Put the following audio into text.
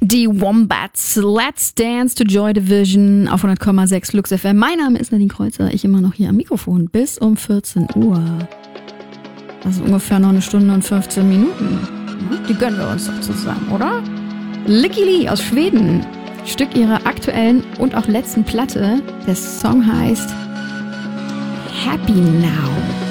Die Wombats, Let's Dance to Joy Division auf 100,6 Lux FM. Mein Name ist Nadine Kreuzer, ich immer noch hier am Mikrofon bis um 14 Uhr. Das ist ungefähr noch eine Stunde und 15 Minuten. Die gönnen wir uns doch zusammen, oder? Lykke Li aus Schweden, Stück ihrer aktuellen und auch letzten Platte. Der Song heißt Happy Now.